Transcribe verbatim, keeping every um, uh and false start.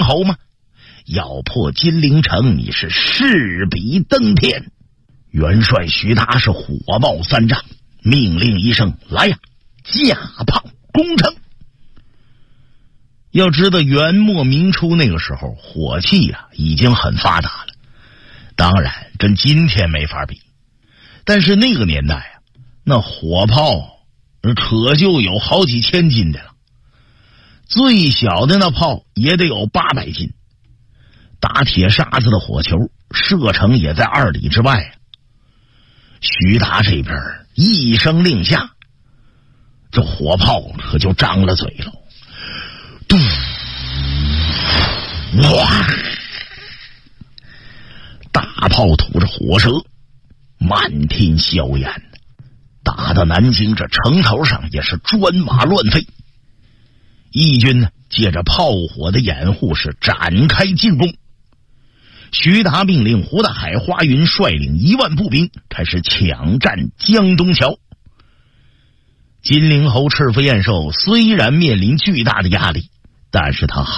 侯吗？要破金陵城，你是势比登天。元帅徐达是火冒三丈，命令一声：来呀，架炮攻城。要知道元末明初那个时候火器呀、啊、已经很发达了，当然跟今天没法比，但是那个年代啊，那火炮可就有好几千斤的了，最小的那炮也得有八百斤，打铁沙子的火球射程也在二里之外啊。徐达这边一声令下，这火炮可就张了嘴了，嘟，哇！大炮吐着火舌，漫天硝烟，打到南京这城头上也是砖马乱飞。义军呢，借着炮火的掩护是展开进攻。徐达命令胡大海、花云率领一万步兵开始抢占江东桥。金陵侯赤腹燕寿虽然面临巨大的压力，但是他